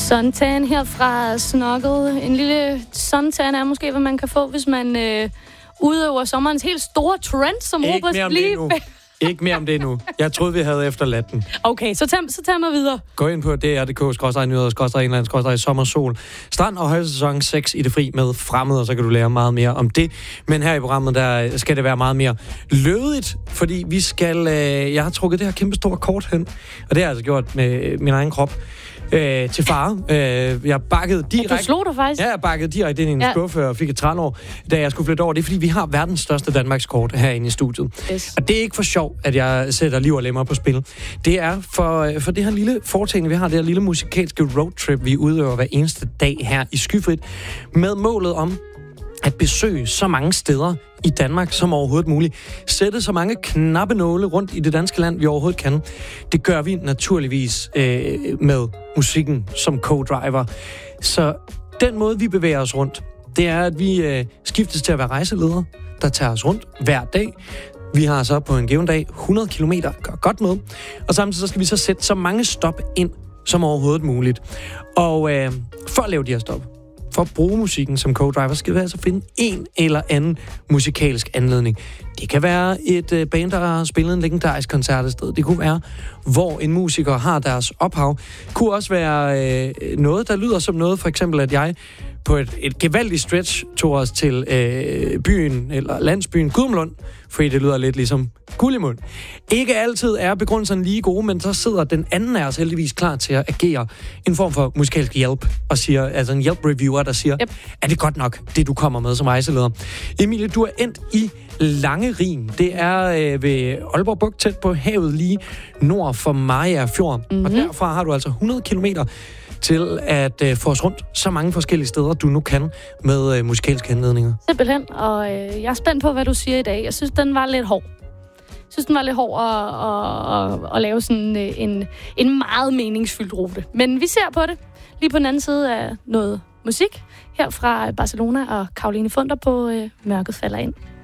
Suntan her fra Snuggle. En lille suntan er måske, hvad man kan få, hvis man udøver sommerens helt store trend, som Robert lige... Ikke mere om det nu. Jeg troede, vi havde efterladt den. Okay, så tag mig videre. Gå ind på dr.dk/nyheder/sommersol. Strand og højsæson 6 i det fri med fremmede, og så kan du lære meget mere om det. Men her i programmet, der skal det være meget mere lødigt, fordi vi skal... jeg har trukket det her kæmpe store kort hen, og det har jeg altså gjort med min egen krop. Til far. Jeg bakkede direkte... Du slog dig faktisk? Ja, jeg bakkede direkte ind i en skuffe og fik et trælår, da jeg skulle flytte over. Det er, fordi vi har verdens største Danmarkskort herinde i studiet. Yes. Og det er ikke for sjov, at jeg sætter liv og lemmer på spil. Det er for det her lille foretagende, vi har, det her lille musikalske roadtrip, vi udøver hver eneste dag her i Skyfrit, med målet om at besøge så mange steder i Danmark som overhovedet muligt. Sætte så mange knappenåle rundt i det danske land, vi overhovedet kan. Det gør vi naturligvis med musikken som co-driver. Så den måde, vi bevæger os rundt, det er, at vi skiftes til at være rejseledere, der tager os rundt hver dag. Vi har så på en given dag 100 kilometer godt med, og samtidig så skal vi så sætte så mange stop ind som overhovedet muligt. Og for at lave de her stop, for at bruge musikken som co-driver, skal vi altså finde en eller anden musikalsk anledning. Det kan være et band, der har spillet en legendarisk koncert et sted. Det kunne være, hvor en musiker har deres ophav. Det kunne også være noget, der lyder som noget, for eksempel at jeg på et gevaldigt stretch tog os til byen, eller landsbyen Gudumlund, fordi det lyder lidt ligesom Gullimund. Ikke altid er begrundelserne lige gode, men så sidder den anden af os heldigvis klar til at agere en form for musikalsk hjælp, og siger, altså en hjælp-reviewer, der siger, er det godt nok, det du kommer med som rejseleder? Emilie, du er endt i Langerin. Det er ved Aalborg Bugt, tæt på havet, lige nord for Mariager Fjord. Mm-hmm. Og derfra har du altså 100 kilometer til at få os rundt så mange forskellige steder, du nu kan med musikalske anledninger. Simpelthen, og jeg er spændt på, hvad du siger i dag. Jeg synes, den var lidt hård. At lave sådan en meget meningsfyldt rute. Men vi ser på det lige på den anden side af noget musik her fra Barcelona og Caroline Funder på Mørket falder ind.